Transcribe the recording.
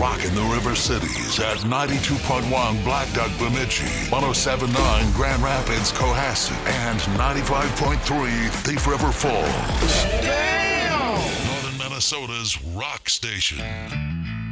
rocking the River Cities at 92.1 Black Duck Bemidji, 107.9 Grand Rapids Cohasset, and 95.3 Thief River Falls. Damn! Northern Minnesota's rock station.